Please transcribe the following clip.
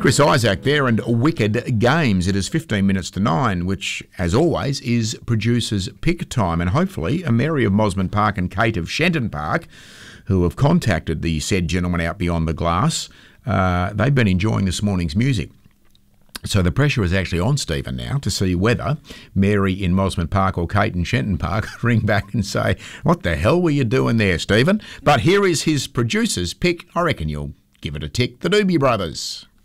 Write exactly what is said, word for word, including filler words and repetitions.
Chris Isaac there and Wicked Games. It is fifteen minutes to nine, which, as always, is producers' pick time. And hopefully, Mary of Mosman Park and Kate of Shenton Park, who have contacted the said gentleman out beyond the glass, uh, they've been enjoying this morning's music. So the pressure is actually on Stephen now to see whether Mary in Mosman Park or Kate in Shenton Park ring back and say, what the hell were you doing there, Stephen? But here is his producer's pick. I reckon you'll give it a tick. The Doobie Brothers.